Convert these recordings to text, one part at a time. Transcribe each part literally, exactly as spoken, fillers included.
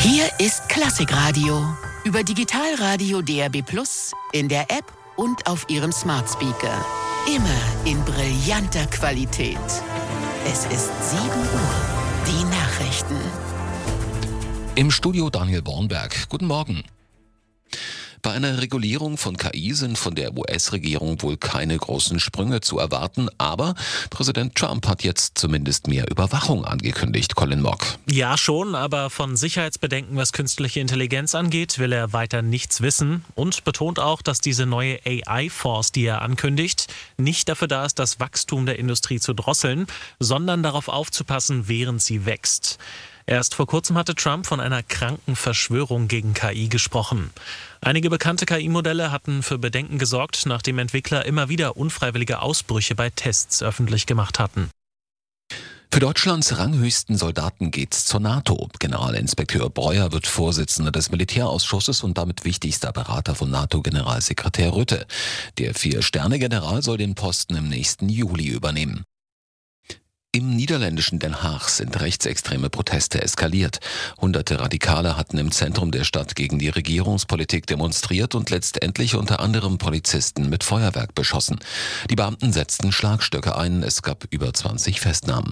Hier ist Klassikradio. Über Digitalradio D A B plus, in der App und auf Ihrem Smart Speaker. Immer in brillanter Qualität. Es ist sieben Uhr. Die Nachrichten. Im Studio Daniel Bornberg. Guten Morgen. Bei einer Regulierung von K I sind von der U S-Regierung wohl keine großen Sprünge zu erwarten, aber Präsident Trump hat jetzt zumindest mehr Überwachung angekündigt, Colin Mock. Ja schon, aber von Sicherheitsbedenken, was künstliche Intelligenz angeht, will er weiter nichts wissen und betont auch, dass diese neue A I-Force, die er ankündigt, nicht dafür da ist, das Wachstum der Industrie zu drosseln, sondern darauf aufzupassen, während sie wächst. Erst vor kurzem hatte Trump von einer kranken Verschwörung gegen K I gesprochen. Einige bekannte K I-Modelle hatten für Bedenken gesorgt, nachdem Entwickler immer wieder unfreiwillige Ausbrüche bei Tests öffentlich gemacht hatten. Für Deutschlands ranghöchsten Soldaten geht's zur NATO. Generalinspekteur Breuer wird Vorsitzender des Militärausschusses und damit wichtigster Berater von NATO-Generalsekretär Rutte. Der Vier-Sterne-General soll den Posten im nächsten Juli übernehmen. Im niederländischen Den Haag sind rechtsextreme Proteste eskaliert. Hunderte Radikale hatten im Zentrum der Stadt gegen die Regierungspolitik demonstriert und letztendlich unter anderem Polizisten mit Feuerwerk beschossen. Die Beamten setzten Schlagstöcke ein, es gab über zwanzig Festnahmen.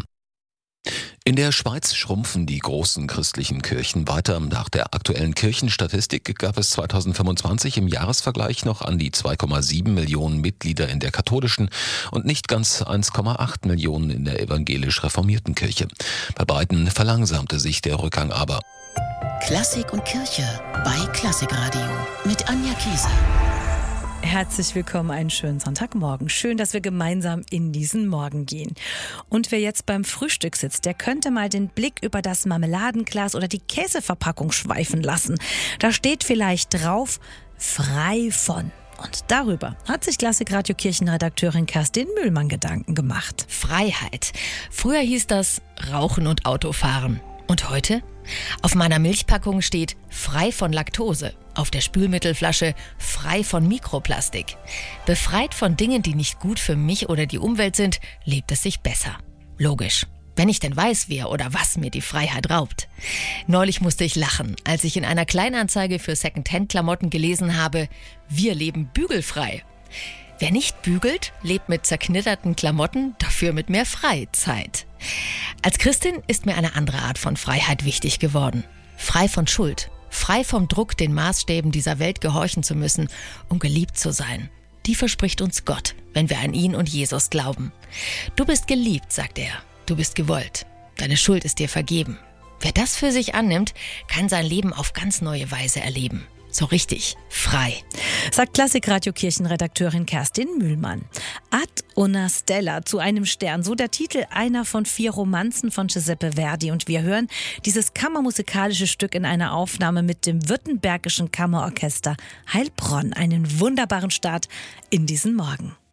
In der Schweiz schrumpfen die großen christlichen Kirchen weiter. Nach der aktuellen Kirchenstatistik gab es zweitausendfünfundzwanzig im Jahresvergleich noch an die zwei Komma sieben Millionen Mitglieder in der katholischen und nicht ganz eins Komma acht Millionen in der evangelisch-reformierten Kirche. Bei beiden verlangsamte sich der Rückgang aber. Klassik und Kirche bei Klassikradio mit Anja Kieser. Herzlich willkommen, einen schönen Sonntagmorgen. Schön, dass wir gemeinsam in diesen Morgen gehen. Und wer jetzt beim Frühstück sitzt, der könnte mal den Blick über das Marmeladenglas oder die Käseverpackung schweifen lassen. Da steht vielleicht drauf, frei von. Und darüber hat sich Klassikradio-Kirchenredakteurin Kerstin Mühlmann Gedanken gemacht. Freiheit. Früher hieß das Rauchen und Autofahren. Und heute? Auf meiner Milchpackung steht frei von Laktose. Auf der Spülmittelflasche frei von Mikroplastik. Befreit von Dingen, die nicht gut für mich oder die Umwelt sind, lebt es sich besser. Logisch. Wenn ich denn weiß, wer oder was mir die Freiheit raubt. Neulich musste ich lachen, als ich in einer Kleinanzeige für Secondhand-Klamotten gelesen habe, wir leben bügelfrei. Wer nicht bügelt, lebt mit zerknitterten Klamotten, dafür mit mehr Freizeit. Als Christin ist mir eine andere Art von Freiheit wichtig geworden. Frei von Schuld. Frei vom Druck, den Maßstäben dieser Welt gehorchen zu müssen, um geliebt zu sein. Die verspricht uns Gott, wenn wir an ihn und Jesus glauben. Du bist geliebt, sagt er. Du bist gewollt. Deine Schuld ist dir vergeben. Wer das für sich annimmt, kann sein Leben auf ganz neue Weise erleben. So richtig frei. Sagt Klassikradio-Kirchenredakteurin Kerstin Mühlmann. Ad una stella, zu einem Stern, so der Titel einer von vier Romanzen von Giuseppe Verdi. Und wir hören dieses kammermusikalische Stück in einer Aufnahme mit dem Württembergischen Kammerorchester Heilbronn. Einen wunderbaren Start in diesen Morgen.